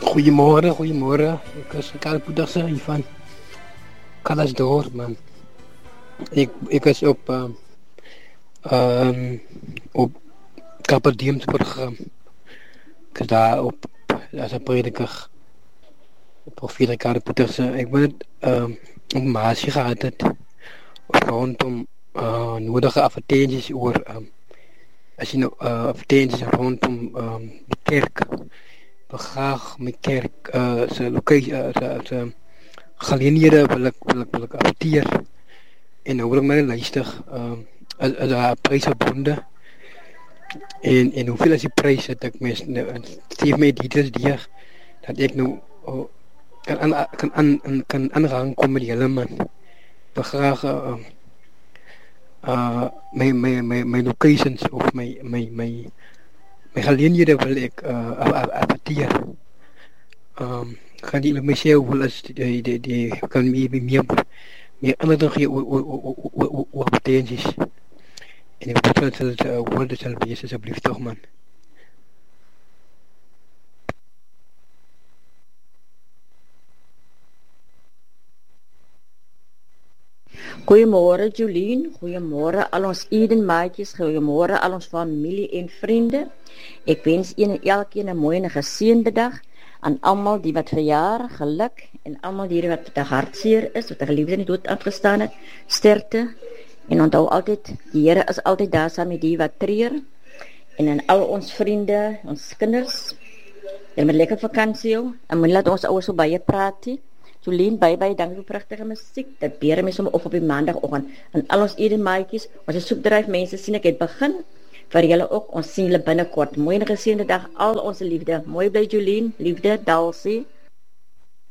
Goedemorgen. Ik is Karel Poedersen hier van Kallasdorp, man. Ik was op Kapperdiemsprogramma. Ik was daar als een prediker, profeet Karel Poedersen. Ik ben het op Maasje gehad het rondom nodige advertenties over, als je advertenties rondom de kerk. Ik graag mijn kerk, zijn locatie, zijn geleenthede wil ik adverteren. En dan wil ik maar luisteren, als een prijs verbonden. En hoeveel is die prijs dat ik geef mij details hier, dat ik nu kan aangaan komen met die hele man. Ik wil graag mijn locations of mijn geleenthede wil ik adverteren. Gaan die mezelf wel eens die kan meer aandacht geven over advertenties. En ik hoop dat het woorden zal wezen, alsjeblieft toch, man. Goeiemôre Jolien, goeiemôre al ons Eden-maatjies, goeiemôre al ons familie en vriende. Ek wens een en elkeen 'n mooi en geseënde dag aan almal die wat verjaar, geluk en almal die wat te hartseer is, wat 'n geliefde in die dood afgestaan het, sterkte. En onthou altyd, die Here is altyd daar saam met die wat treur. En aan al ons vriende, ons kinders, met lekker vakansie jou. En moet laat ons ouers so baie praat nie. Jolien, bye, dank vir pragtige musiek. Dat beere my sommer op die maandagoggend. En al ons Eden-maatjies, ons soepdryf mense sien ek het begin. Vir julle ook, ons sien julle binnekort. Mooi en geseënde dag, al onze liefde. Mooi bly Jolien, liefde, Dalsie.